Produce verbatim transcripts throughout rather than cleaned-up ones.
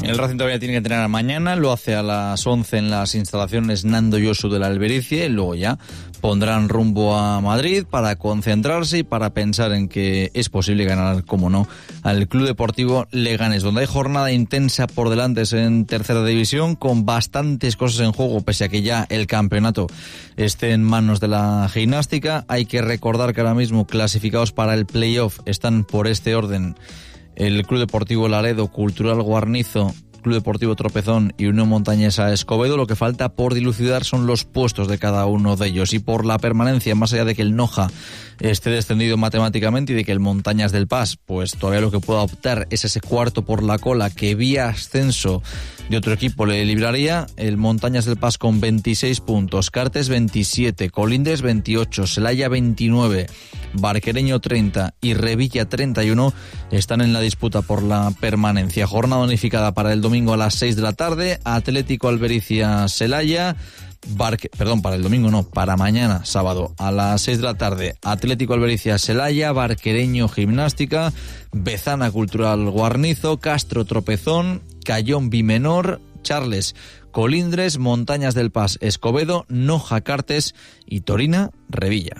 El Racing todavía tiene que entrenar mañana, lo hace a las once en las instalaciones Nando Yosu de la Albericia y luego ya pondrán rumbo a Madrid para concentrarse y para pensar en que es posible ganar, como no, al Club Deportivo Leganés, donde hay jornada intensa por delante en tercera división con bastantes cosas en juego, pese a que ya el campeonato esté en manos de la Gimnástica. Hay que recordar que ahora mismo clasificados para el playoff están por este orden el Club Deportivo Laredo, Cultural Guarnizo, Club Deportivo Tropezón y Unión Montañesa Escobedo. Lo que falta por dilucidar son los puestos de cada uno de ellos. Y por la permanencia, más allá de que el Noja esté descendido matemáticamente y de que el Montañas del Pas, pues todavía lo que pueda optar es ese cuarto por la cola que vía ascenso de otro equipo le libraría. El Montañas del Pas con veintiséis puntos, Cartes veintisiete, Colindres veintiocho, Celaya veintinueve, Barquereño treinta y Revilla treinta y uno están en la disputa por la permanencia. Jornada unificada para el domingo a las seis de la tarde, Atlético Albericia Celaya, Barque, perdón, para el domingo no, para mañana, sábado, a las seis de la tarde, Atlético Albericia Celaya, Barquereño Gimnástica, Bezana Cultural Guarnizo, Castro Tropezón, Cayón Bimenor, Charles Colindres, Montañas del Pas Escobedo, Noja Cartes y Torina Revilla.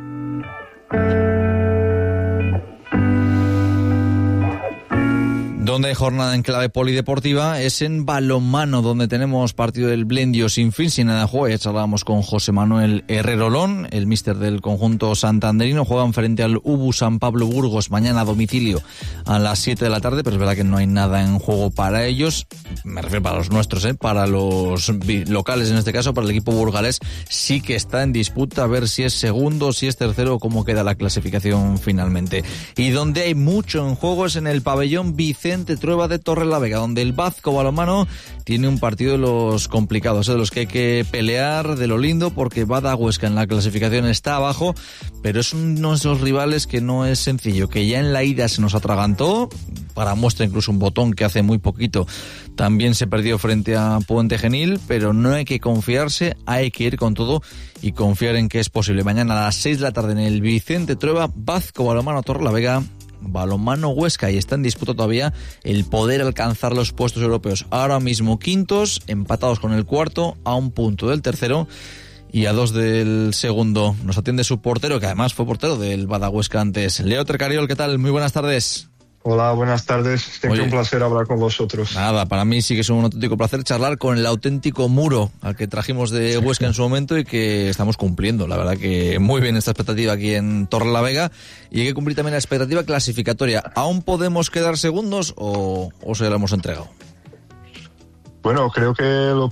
Donde hay jornada en clave polideportiva es en balonmano, donde tenemos partido del Blendio sin fin, sin nada de juego. Ya charlábamos con José Manuel Herrerolón, el míster del conjunto santanderino. Juegan frente al U B U San Pablo Burgos mañana a domicilio a las siete de la tarde, pero es verdad que no hay nada en juego para ellos. Me refiero para los nuestros, ¿eh? Para los locales en este caso, para el equipo burgalés sí que está en disputa a ver si es segundo, si es tercero o cómo queda la clasificación finalmente. Y donde hay mucho en juego es en el pabellón Vicente Trueba de Torrelavega, donde el Bazco Balonmano tiene un partido de los complicados, ¿eh? De los que hay que pelear de lo lindo, porque Bada Huesca en la clasificación está abajo, pero es uno de esos rivales que no es sencillo, que ya en la ida se nos atragantó, para muestra incluso un Botón que hace muy poquito también se perdió frente a Puente Genil, pero no hay que confiarse, hay que ir con todo y confiar en que es posible. Mañana a las seis de la tarde en el Vicente Trueba, Bazco Balonmano Torrelavega, Balonmano Huesca, y está en disputa todavía el poder alcanzar los puestos europeos. Ahora mismo quintos, empatados con el cuarto, a un punto del tercero y a dos del segundo. Nos atiende su portero, que además fue portero del Bada Huesca antes. Leo Tercariol, ¿qué tal? Muy buenas tardes. Hola, buenas tardes. Siempre un placer hablar con vosotros. Nada, para mí sí que es un auténtico placer charlar con el auténtico muro al que trajimos de Huesca en su momento y que estamos cumpliendo. La verdad que muy bien esta expectativa aquí en Torrelavega, y hay que cumplir también la expectativa clasificatoria. ¿Aún podemos quedar segundos o, o se la hemos entregado? Bueno, creo que lo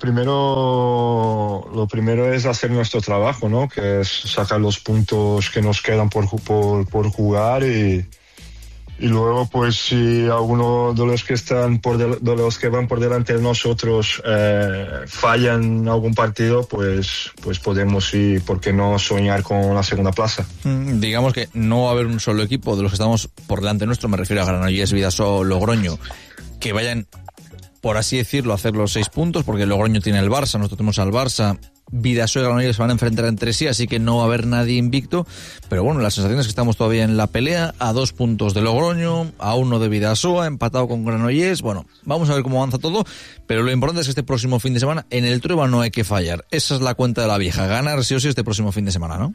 primero, lo primero es hacer nuestro trabajo, ¿no? Que es sacar los puntos que nos quedan por, por, por jugar y... Y luego, pues, si alguno de los que están por de, de los que van por delante de nosotros eh, fallan algún partido, pues, pues podemos ir, ¿por qué no soñar con la segunda plaza? Mm, digamos que no va a haber un solo equipo de los que estamos por delante nuestro, me refiero a Granollers, Vidasoa, Logroño, que vayan, por así decirlo, a hacer los seis puntos, porque Logroño tiene el Barça, nosotros tenemos al Barça. Vidasoa y Granollers se van a enfrentar entre sí, así que no va a haber nadie invicto, pero bueno, la sensación es que estamos todavía en la pelea, a dos puntos de Logroño, a uno de Vidasoa, empatado con Granollers. Bueno, vamos a ver cómo avanza todo, pero lo importante es que este próximo fin de semana en el Trueba no hay que fallar. Esa es la cuenta de la vieja, ganar sí o sí este próximo fin de semana, ¿no?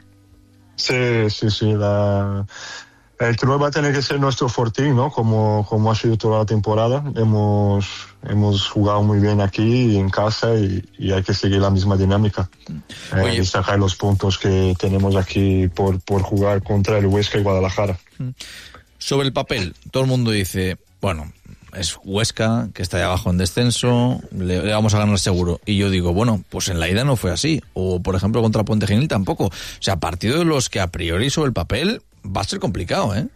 Sí, sí, sí, la... El Trueba tiene que ser nuestro fortín, ¿no? Como, como ha sido toda la temporada. Hemos, hemos jugado muy bien aquí en casa y, y hay que seguir la misma dinámica. Eh, y sacar los puntos que tenemos aquí por, por jugar contra el Huesca y Guadalajara. Sobre el papel, todo el mundo dice, bueno, es Huesca, que está ahí abajo en descenso, le, le vamos a ganar seguro. Y yo digo, bueno, pues en la ida no fue así. O, por ejemplo, contra Puente Genil tampoco. O sea, partido de los que a priori sobre el papel va a ser complicado, ¿eh?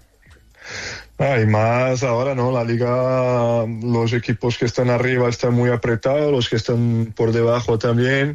Ah, y más ahora, ¿no? La liga, los equipos que están arriba están muy apretados, los que están por debajo también.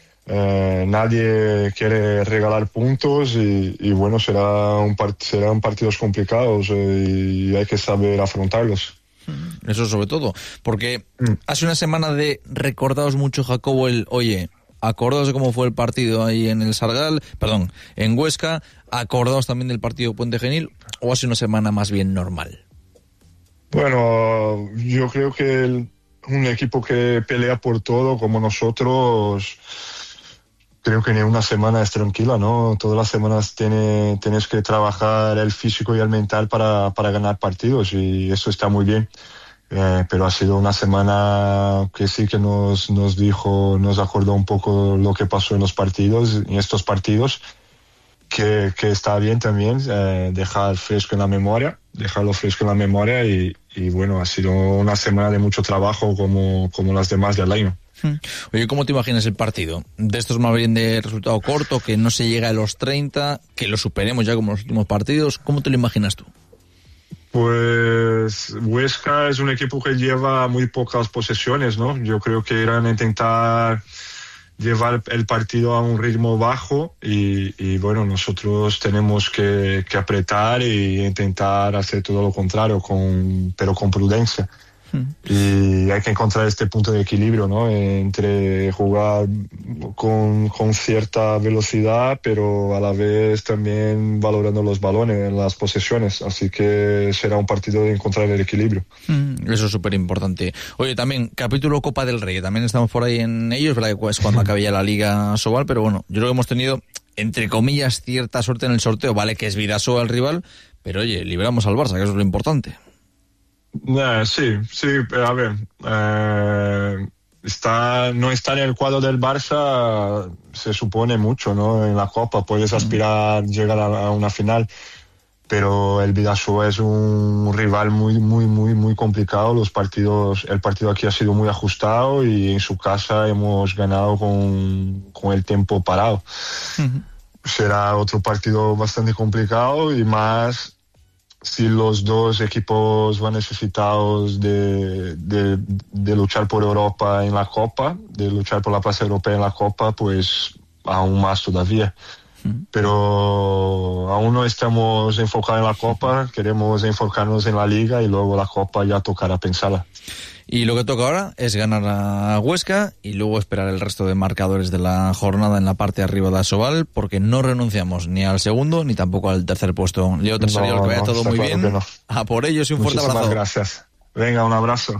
Eh, nadie quiere regalar puntos y, y bueno, será un part- serán partidos complicados eh, y hay que saber afrontarlos. Eso sobre todo, porque mm. hace una semana de recordaos mucho, Jacobo, el, oye, acordaos de cómo fue el partido ahí en el Sargal, perdón, en Huesca, acordaos también del partido Puente Genil, o hace una semana más bien normal. Bueno, yo creo que el, un equipo que pelea por todo como nosotros, creo que ni una semana es tranquila, ¿no? Todas las semanas tiene, tienes que trabajar el físico y el mental para, para ganar partidos, y eso está muy bien. Eh, pero ha sido una semana que sí que nos, nos dijo, nos acordó un poco lo que pasó en los partidos, en estos partidos, que, que está bien también eh, dejar fresco en la memoria, dejarlo fresco en la memoria y, y bueno, ha sido una semana de mucho trabajo como, como las demás del año. Oye, ¿cómo te imaginas el partido? De estos más bien de resultado corto, que no se llega a los treinta, que lo superemos ya como los últimos partidos, ¿cómo te lo imaginas tú? Pues Huesca es un equipo que lleva muy pocas posesiones, ¿no? Yo creo que irán a intentar llevar el partido a un ritmo bajo y, y bueno, nosotros tenemos que, que apretar e intentar hacer todo lo contrario, con, pero con prudencia. Y hay que encontrar este punto de equilibrio, ¿no? Entre jugar con, con cierta velocidad, pero a la vez también valorando los balones, las posesiones. Así que será un partido de encontrar el equilibrio. Mm, eso es súper importante. Oye, también capítulo Copa del Rey, también estamos por ahí en ellos, ¿verdad? Que es cuando acabe ya la Liga Sobal, pero bueno, yo creo que hemos tenido, entre comillas, cierta suerte en el sorteo. Vale que es Bidasoa el rival, pero oye, liberamos al Barça, que eso es lo importante. Uh, sí, sí, a ver, uh, está, no estar en el cuadro del Barça se supone mucho, ¿no? En la Copa puedes aspirar a llegar a, a una final, pero el Bidasoa es un rival muy, muy, muy, muy complicado. Los partidos, el partido aquí ha sido muy ajustado y en su casa hemos ganado con, con el tiempo parado. Uh-huh. Será otro partido bastante complicado y más si los dos equipos van necesitados de, de, de luchar por Europa en la Copa, de luchar por la plaza europea en la Copa, pues aún más todavía. Mm. Pero aún no estamos enfocados en la Copa, queremos enfocarnos en la Liga y luego la Copa ya tocará pensarla. Y lo que toca ahora es ganar a Huesca y luego esperar el resto de marcadores de la jornada en la parte de arriba de Asobal, porque no renunciamos ni al segundo ni tampoco al tercer puesto. Leo Tercerio, no, que vaya no, todo muy claro bien. No. A por ellos y un Muchísimas fuerte abrazo. Gracias. Venga, un abrazo.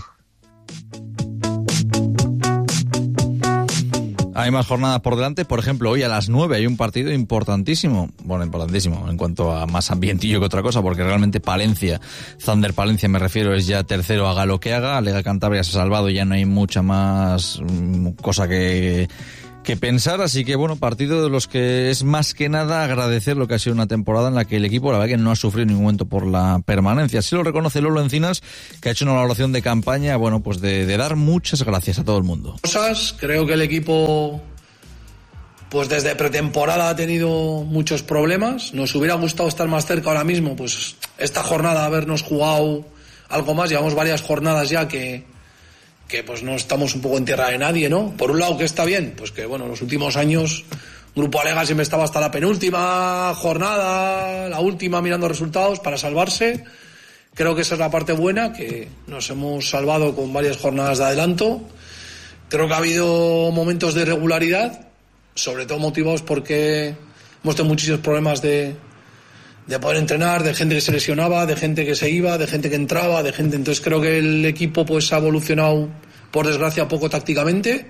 Hay más jornadas por delante, por ejemplo, hoy a las nueve hay un partido importantísimo, bueno, importantísimo en cuanto a más ambientillo que otra cosa, porque realmente Palencia, Thunder Palencia me refiero, es ya tercero, haga lo que haga, Lega Cantabria se ha salvado, ya no hay mucha más cosa que... que pensar, así que bueno, partido de los que es más que nada agradecer lo que ha sido una temporada en la que el equipo, la verdad que no ha sufrido en ningún momento por la permanencia. Así lo reconoce Lolo Encinas, que ha hecho una valoración de campaña, bueno, pues de, de dar muchas gracias a todo el mundo. Cosas, creo que el equipo pues desde pretemporada ha tenido muchos problemas, nos hubiera gustado estar más cerca ahora mismo, pues esta jornada habernos jugado algo más, llevamos varias jornadas ya que que pues no estamos un poco en tierra de nadie, ¿no? Por un lado, que está bien, pues que bueno, los últimos años Grupo Alega siempre estaba hasta la penúltima jornada, la última mirando resultados para salvarse. Creo que esa es la parte buena, que nos hemos salvado con varias jornadas de adelanto. Creo que ha habido momentos de irregularidad, sobre todo motivados porque hemos tenido muchísimos problemas de de poder entrenar, de gente que se lesionaba, de gente que se iba, de gente que entraba, de gente... Entonces creo que el equipo pues ha evolucionado, por desgracia, poco tácticamente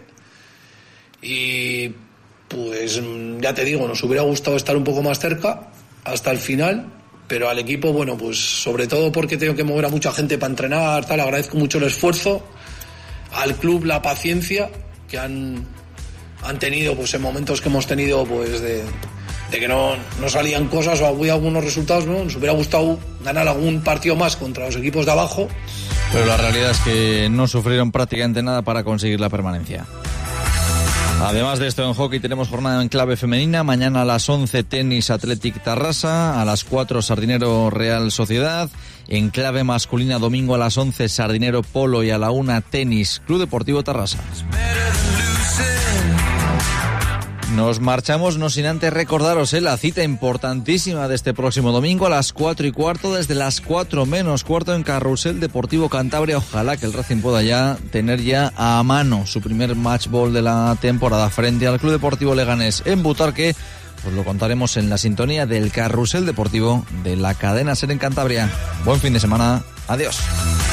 y pues ya te digo, nos hubiera gustado estar un poco más cerca hasta el final, pero al equipo, bueno, pues sobre todo porque tengo que mover a mucha gente para entrenar, tal, agradezco mucho el esfuerzo, al club la paciencia que han, han tenido pues en momentos que hemos tenido pues de... de que no, no salían cosas o había algunos resultados, ¿no? Nos hubiera gustado ganar algún partido más contra los equipos de abajo. Pero la realidad es que no sufrieron prácticamente nada para conseguir la permanencia. Además de esto, en hockey tenemos jornada en clave femenina. Mañana a las once, Tenis Athletic Tarrasa. A las cuatro, Sardinero Real Sociedad. En clave masculina, domingo a las once, Sardinero Polo. Y a la una, Tenis Club Deportivo Tarrasa. Nos marchamos, no sin antes recordaros eh, la cita importantísima de este próximo domingo a las cuatro y cuarto, desde las cuatro menos cuarto en Carrusel Deportivo Cantabria. Ojalá que el Racing pueda ya tener ya a mano su primer match ball de la temporada frente al Club Deportivo Leganés en Butarque. Pues lo contaremos en la sintonía del Carrusel Deportivo de la cadena SER en Cantabria. Buen fin de semana, adiós.